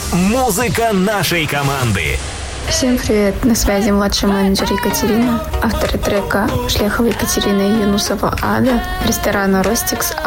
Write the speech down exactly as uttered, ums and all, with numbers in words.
Музыка нашей команды. Всем привет, на связи младший менеджер Екатерина, авторы трека Шляхова Екатерина и Юнусова Ада, ресторана Ростикс,